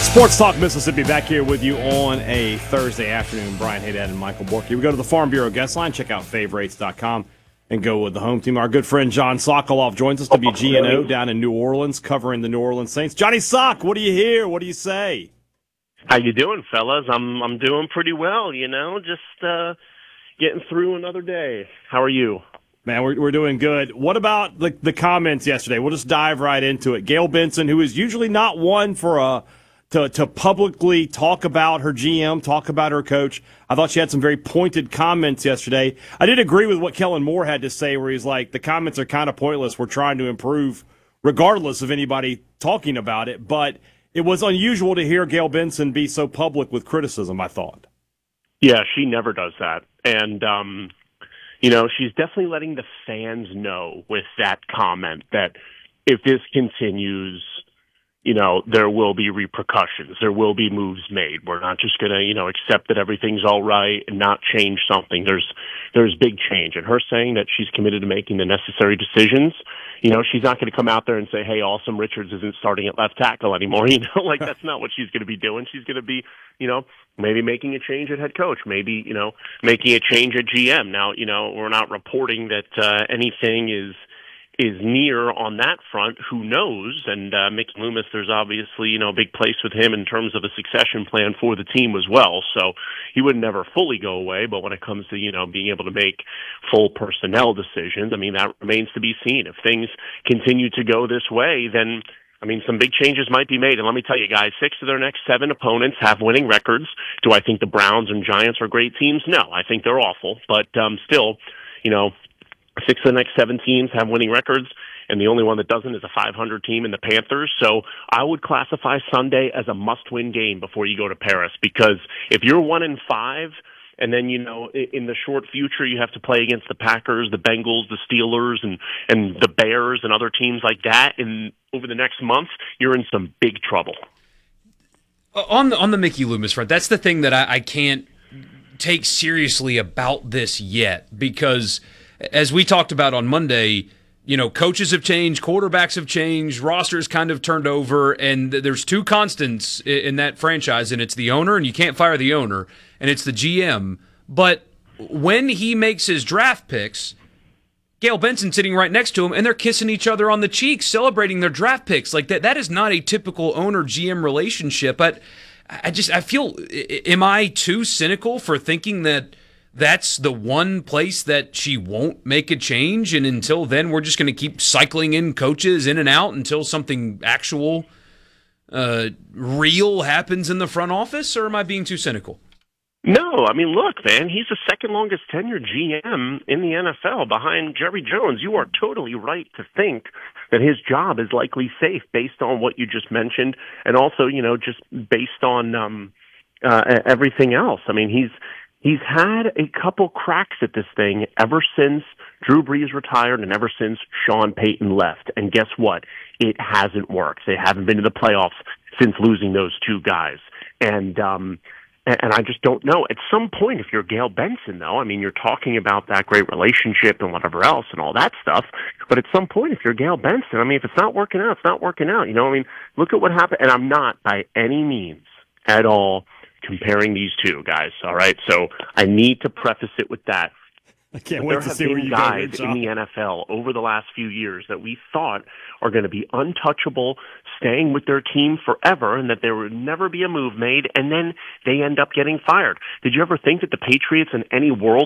Sports Talk Mississippi back here with you on a Thursday afternoon. Brian Haydad and Michael Borky. We go to the Farm Bureau guest line. Check out favorites.com and go with the home team. Our good friend John Sokoloff joins us, WGNO, down in New Orleans, covering the New Orleans Saints. Johnny Sock, what do you hear? What do you say? How you doing, fellas? I'm doing pretty well, just getting through another day. How are you? Man, we're doing good. What about the comments yesterday? We'll just dive right into it. Gayle Benson, who is usually not one for to publicly talk about her GM, talk about her coach. I thought she had some very pointed comments yesterday. I did agree with what Kellen Moore had to say, where he's like, the comments are kind of pointless. We're trying to improve regardless of anybody talking about it. But it was unusual to hear Gayle Benson be so public with criticism, I thought. Yeah, she never does that. And, she's definitely letting the fans know with that comment that if this continues, there will be repercussions. There will be moves made. We're not just going to, accept that everything's all right and not change something. There's big change. And her saying that she's committed to making the necessary decisions, she's not going to come out there and say, hey, Awesome Richards isn't starting at left tackle anymore. That's not what she's going to be doing. She's going to be, maybe making a change at head coach, maybe, making a change at GM. Now, we're not reporting that anything is near on that front. Who knows? And Mickey Loomis, there's obviously, a big place with him in terms of a succession plan for the team as well. So he would never fully go away. But when it comes to, being able to make full personnel decisions, that remains to be seen. If things continue to go this way, then some big changes might be made. And let me tell you guys, 6 of their next 7 opponents have winning records. Do I think the Browns and Giants are great teams? No, I think they're awful. But still, 6 of the next 7 teams have winning records, and the only one that doesn't is a 500 team in the Panthers. So I would classify Sunday as a must-win game before you go to Paris, because if you're 1-5, and then, in the short future, you have to play against the Packers, the Bengals, the Steelers, and the Bears and other teams like that, and over the next month, you're in some big trouble. On the Mickey Loomis front, that's the thing that I can't take seriously about this yet, because as we talked about on Monday, coaches have changed, quarterbacks have changed, rosters kind of turned over, and there's 2 constants in that franchise, and it's the owner, and you can't fire the owner, and it's the GM. But when he makes his draft picks, Gayle Benson sitting right next to him, and they're kissing each other on the cheeks, celebrating their draft picks. Like that is not a typical owner-GM relationship. But I feel, am I too cynical for thinking that that's the one place that she won't make a change, and until then we're just going to keep cycling in coaches in and out until something actual real happens in the front office? Or am I being too cynical? No, look, man, he's the second longest tenured GM in the NFL behind Jerry Jones. You are totally right to think that his job is likely safe based on what you just mentioned, and also, just based on everything else. He's had a couple cracks at this thing ever since Drew Brees retired and ever since Sean Payton left. And guess what? It hasn't worked. They haven't been to the playoffs since losing those 2 guys. And I just don't know. At some point, if you're Gayle Benson, though, you're talking about that great relationship and whatever else and all that stuff. But at some point, if you're Gayle Benson, if it's not working out, it's not working out. Look at what happened. And I'm not by any means at all comparing these 2 guys, all right? So I need to preface it with that. I can't wait to see where you guys go, in the NFL over the last few years that we thought are going to be untouchable, staying with their team forever, and that there would never be a move made, and then they end up getting fired. Did you ever think that the Patriots in any world